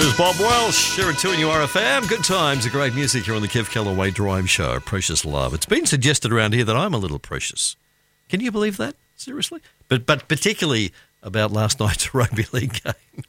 There's Bob Welsh here at 2NURFM. Good times, great music here on the Kev Callaway Drive Show. Precious love. It's been suggested around here that I'm a little precious. Can you believe that? Seriously? But particularly about last night's rugby league game.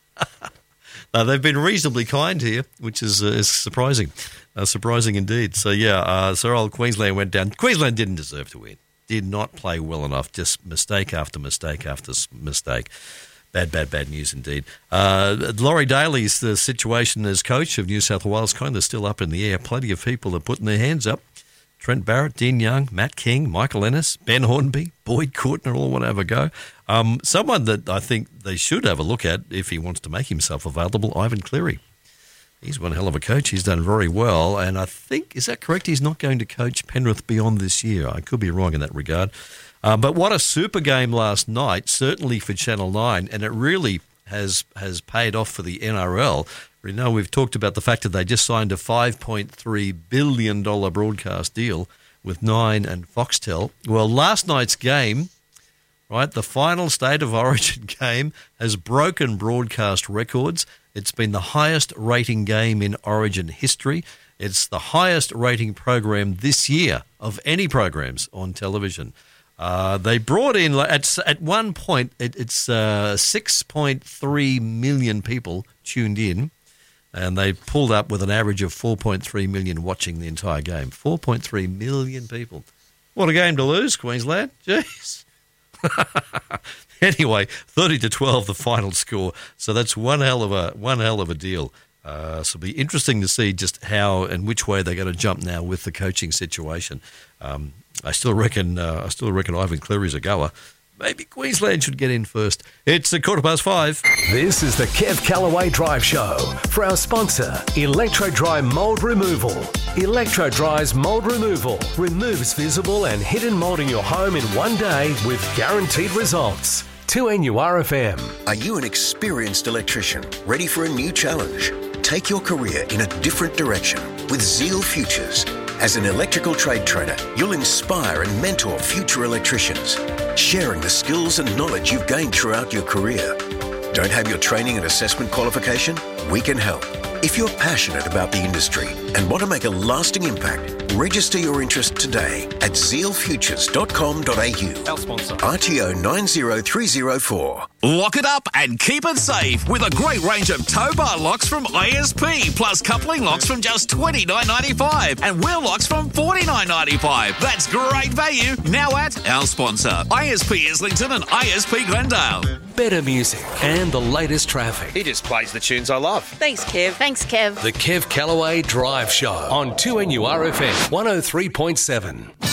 They've been reasonably kind here, which is surprising. Surprising indeed. So, so old Queensland went down. Queensland didn't deserve to win. Did not play well enough. Just mistake after mistake after mistake. Bad news indeed. Laurie Daly's the situation as coach of New South Wales kind of still up in the air. Plenty of people are putting their hands up. Trent Barrett, Dean Young, Matt King, Michael Ennis, Ben Hornby, Boyd Courtner all want to have a go. Someone that I think they should have a look at if he wants to make himself available, Ivan Cleary. He's one hell of a coach. He's done very well. And I think, is that correct? He's not going to coach Penrith beyond this year. I could be wrong in that regard. But what a super game last night, certainly for Channel 9, and it really has paid off for the NRL. You know, we've talked about the fact that they just signed a $5.3 billion broadcast deal with Nine and Foxtel. Well, last night's game, right, the final State of Origin game has broken broadcast records. It's been the highest rating game in Origin history. It's the highest rating program this year of any programs on television. They brought in, at one point, it's 6.3 million people tuned in, and they pulled up with an average of 4.3 million watching the entire game. 4.3 million people. What a game to lose, Queensland. Jeez. Anyway, 30-12 the final score. So that's one hell of a deal. So it'll be interesting to see just how and which way they're going to jump now with the coaching situation. I still reckon Ivan Cleary's a goer. Maybe Queensland should get in first. It's 5:15. This is the Kev Callaway Drive Show for our sponsor, Electro Dry Mold Removal. Electro Dry's mold removal removes visible and hidden mold in your home in one day with guaranteed results. 2NURFM. Are you an experienced electrician ready for a new challenge? Take your career in a different direction with Zeal Futures. As an electrical trade trainer, you'll inspire and mentor future electricians, sharing the skills and knowledge you've gained throughout your career. Don't have your training and assessment qualification? We can help. If you're passionate about the industry and want to make a lasting impact, register your interest today at zealfutures.com.au. Our sponsor. RTO 90304. Lock it up and keep it safe with a great range of tow bar locks from ISP, plus coupling locks from just $29.95 and wheel locks from $49.95. That's great value now at our sponsor, ISP Islington and ISP Glendale. Better music and the latest traffic. He just plays the tunes I love. Thanks, Kev. Thanks, Kev. The Kev Callaway Drive Show on 2NURFM 103.7.